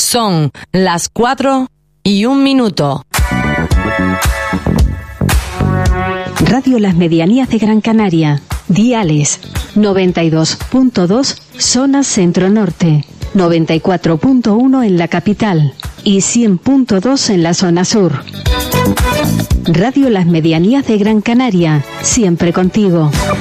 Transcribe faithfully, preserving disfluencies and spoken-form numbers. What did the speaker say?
Son las cuatro y un minuto. Radio Las Medianías de Gran Canaria. Diales noventa y dos punto dos zona centro-norte, noventa y cuatro punto uno en la capital y cien punto dos en la zona sur. Radio Las Medianías de Gran Canaria, siempre contigo.